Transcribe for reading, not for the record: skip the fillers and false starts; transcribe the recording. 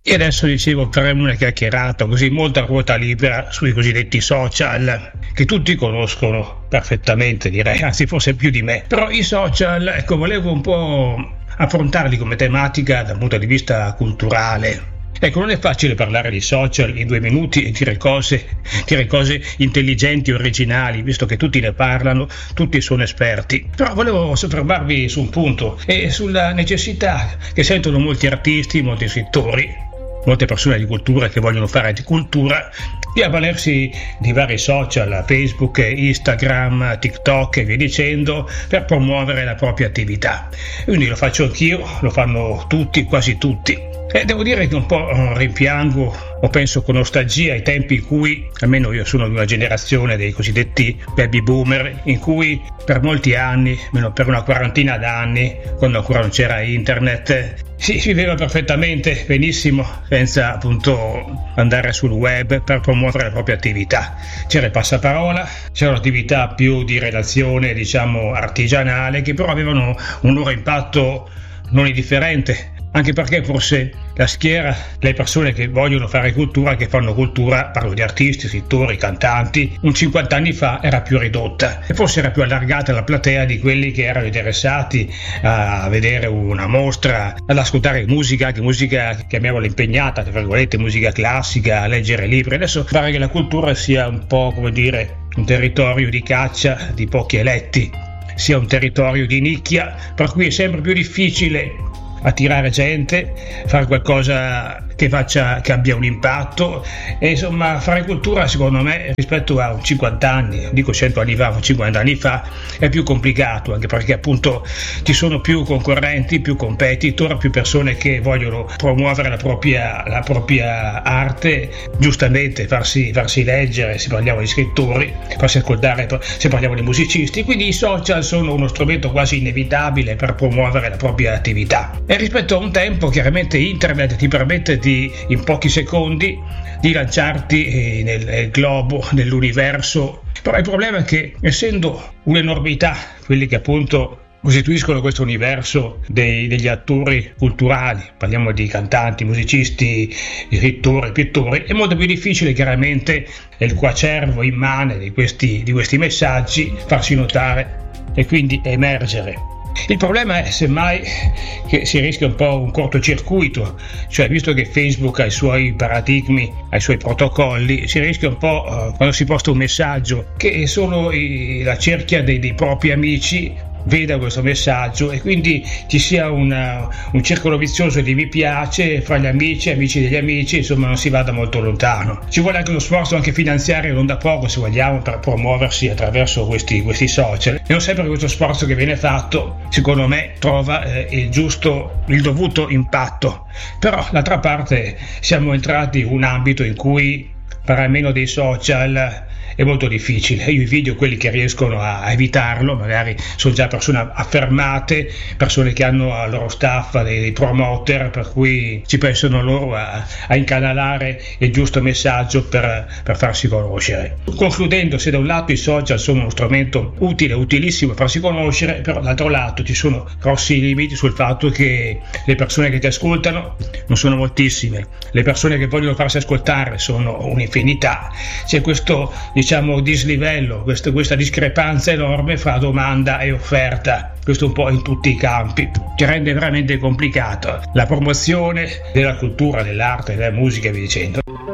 E adesso dicevo, faremo una chiacchierata così, molta ruota libera sui cosiddetti social, che tutti conoscono perfettamente, direi, anzi forse più di me. Però i social, ecco, volevo un po' affrontarli come tematica dal punto di vista culturale. Ecco, non è facile parlare di social in 2 minuti e dire cose intelligenti, originali, visto che tutti ne parlano, tutti sono esperti. Però volevo soffermarvi su un punto e sulla necessità che sentono molti artisti, molti scrittori, molte persone di cultura che vogliono fare di cultura, di avvalersi di vari social, Facebook, Instagram, TikTok e via dicendo, per promuovere la propria attività. Quindi lo faccio anch'io, lo fanno tutti, quasi tutti. E devo dire che un po' rimpiango o penso con nostalgia ai tempi in cui, almeno io sono di una generazione dei cosiddetti baby boomer, in cui per molti anni, almeno per una quarantina d'anni, quando ancora non c'era internet, si viveva perfettamente benissimo senza appunto andare sul web per promuovere la propria attività. C'era il passaparola, c'era un'attività più di relazione, diciamo, artigianale, che però avevano un loro impatto non indifferente. Anche perché forse la schiera delle persone che vogliono fare cultura, che fanno cultura, parlo di artisti, scrittori, cantanti, 50 anni fa era più ridotta e forse era più allargata la platea di quelli che erano interessati a vedere una mostra, ad ascoltare musica, anche musica chiamiamola impegnata, tra virgolette, musica classica, a leggere libri. Adesso pare che la cultura sia un po', come dire, un territorio di caccia di pochi eletti, sia un territorio di nicchia, per cui è sempre più difficile attirare gente, fare qualcosa che abbia un impatto e insomma fare cultura, secondo me, rispetto a 50 anni, dico 100 anni fa, 50 anni fa, è più complicato, anche perché appunto ci sono più concorrenti, più competitor, più persone che vogliono promuovere la propria arte, giustamente farsi leggere se parliamo di scrittori, farsi ascoltare se parliamo di musicisti. Quindi i social sono uno strumento quasi inevitabile per promuovere la propria attività. E rispetto a un tempo, chiaramente internet ti permette in pochi secondi di lanciarti nel globo, nell'universo. Però il problema è che, essendo un'enormità quelli che appunto costituiscono questo universo degli attori culturali, parliamo di cantanti, musicisti, scrittori, pittori, è molto più difficile chiaramente nel coacervo immane di questi messaggi farsi notare e quindi emergere. Il problema è semmai che si rischia un po' un cortocircuito, cioè visto che Facebook ha i suoi paradigmi, ha i suoi protocolli, si rischia un po' quando si posta un messaggio che solo la cerchia dei propri amici veda questo messaggio e quindi ci sia un circolo vizioso di mi piace fra gli amici degli amici, insomma non si vada molto lontano. Ci vuole anche uno sforzo anche finanziario non da poco, se vogliamo, per promuoversi attraverso questi social, e non sempre questo sforzo che viene fatto, secondo me, trova il dovuto impatto. Però d'altra parte siamo entrati in un ambito in cui fare meno dei social è molto difficile. Io i video, quelli che riescono a evitarlo, magari sono già persone affermate, persone che hanno al loro staff dei promoter, per cui ci pensano loro a incanalare il giusto messaggio per farsi conoscere. Concludendo, se da un lato i social sono uno strumento utile, utilissimo per farsi conoscere, però dall'altro lato ci sono grossi limiti sul fatto che le persone che ti ascoltano non sono moltissime, le persone che vogliono farsi ascoltare sono un'infinità. C'è questo, diciamo, dislivello, questa discrepanza enorme fra domanda e offerta, questo un po' in tutti i campi, che rende veramente complicato la promozione della cultura, dell'arte, della musica e via dicendo.